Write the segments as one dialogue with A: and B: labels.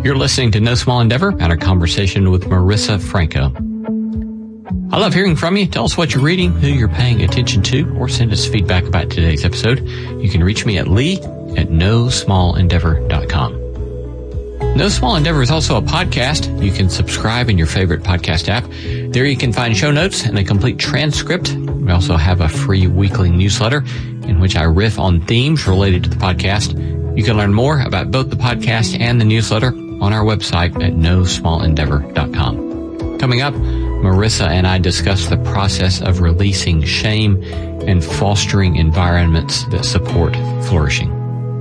A: You're listening to No Small Endeavor and our conversation with Marissa Franco. I love hearing from you. Tell us what you're reading, who you're paying attention to, or send us feedback about today's episode. You can reach me at lee@nosmallendeavor.com. No Small Endeavor is also a podcast. You can subscribe in your favorite podcast app. There you can find show notes and a complete transcript. We also have a free weekly newsletter in which I riff on themes related to the podcast. You can learn more about both the podcast and the newsletter on our website at nosmallendeavor.com. Coming up, Marissa and I discuss the process of releasing shame and fostering environments that support flourishing.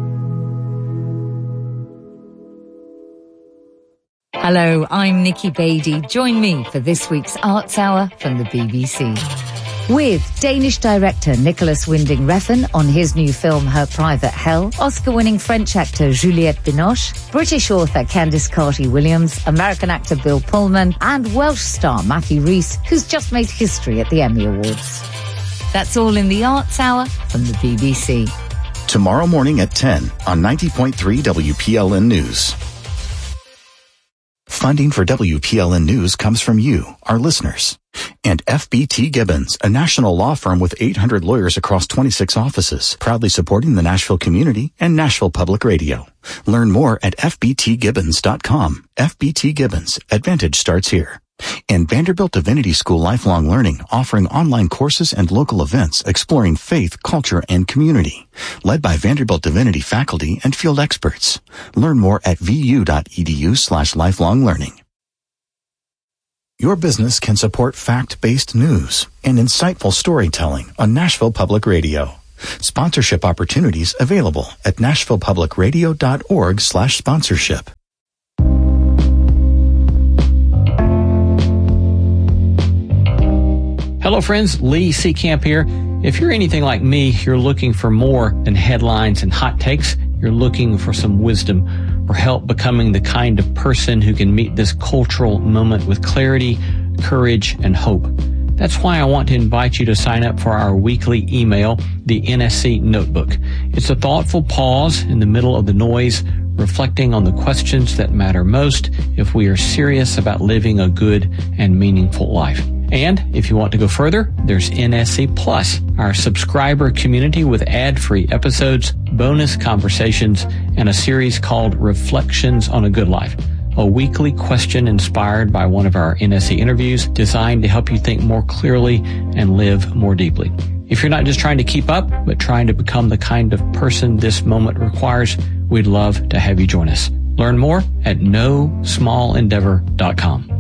B: Hello, I'm Nikki Beattie. Join me for this week's Arts Hour from the BBC. With Danish director Nicholas Winding Refn on his new film Her Private Hell, Oscar-winning French actor Juliette Binoche, British author Candice Carty-Williams, American actor Bill Pullman, and Welsh star Matthew Rhys, who's just made history at the Emmy Awards. That's all in the Arts Hour from the BBC.
C: Tomorrow morning at 10 on 90.3 WPLN News. Funding for WPLN News comes from you, our listeners. And FBT Gibbons, a national law firm with 800 lawyers across 26 offices, proudly supporting the Nashville community and Nashville Public Radio. Learn more at fbtgibbons.com. FBT Gibbons, Advantage starts here. And Vanderbilt Divinity School Lifelong Learning, offering online courses and local events exploring faith, culture, and community. Led by Vanderbilt Divinity faculty and field experts. Learn more at vu.edu/lifelong learning. Your business can support fact-based news and insightful storytelling on Nashville Public Radio. Sponsorship opportunities available at nashvillepublicradio.org/sponsorship.
A: Hello friends, Lee Seacamp here. If you're anything like me, you're looking for more than headlines and hot takes. You're looking for some wisdom or help becoming the kind of person who can meet this cultural moment with clarity, courage, and hope. That's why I want to invite you to sign up for our weekly email, the NSC Notebook. It's a thoughtful pause in the middle of the noise, reflecting on the questions that matter most if we are serious about living a good and meaningful life. And if you want to go further, there's NSC Plus, our subscriber community with ad-free episodes, bonus conversations, and a series called Reflections on a Good Life, a weekly question inspired by one of our NSC interviews designed to help you think more clearly and live more deeply. If you're not just trying to keep up, but trying to become the kind of person this moment requires, we'd love to have you join us. Learn more at nosmallendeavor.com.